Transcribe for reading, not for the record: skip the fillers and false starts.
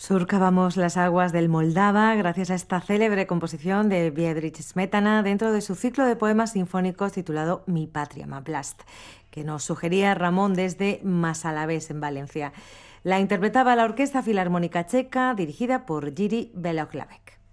Surcábamos las aguas del Moldava gracias a esta célebre composición de Biedrich Smetana dentro de su ciclo de poemas sinfónicos titulado Mi patria, Maplast, que nos sugería Ramón desde Massalavés, en Valencia. La interpretaba la Orquesta Filarmónica Checa, dirigida por Jiří Belohlavek.